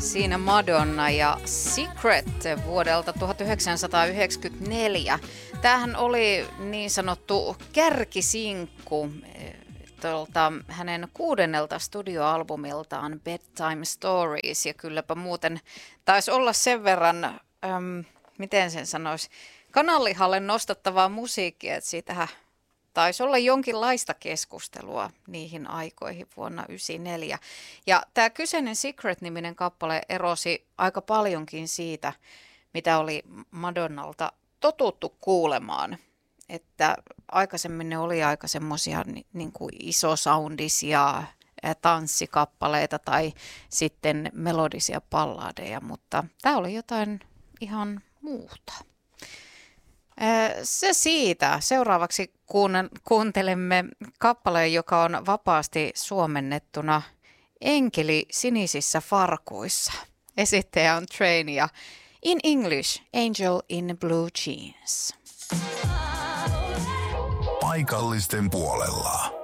Siinä Madonna ja Secret vuodelta 1994. Tämähän oli niin sanottu kärkisinkku tuolta hänen 6. studioalbumiltaan Bedtime Stories. Ja kylläpä muuten taisi olla sen verran, miten sen sanoisi, kanallihalle nostattavaa musiikkia, että siitähän taisi olla jonkinlaista keskustelua niihin aikoihin vuonna 1994. Ja tämä kyseinen Secret-niminen kappale erosi aika paljonkin siitä, mitä oli Madonnalta totuttu kuulemaan. Että aikaisemmin ne oli aika semmoisia niin kuin isosoundisia tanssikappaleita tai sitten melodisia balladeja, mutta tämä oli jotain ihan muuta. Se siitä. Seuraavaksi kuuntelemme kappaleen, joka on vapaasti suomennettuna Enkeli sinisissä farkuissa. Esittäjä on Train ja In English, Angel in Blue Jeans. Paikallisten puolella.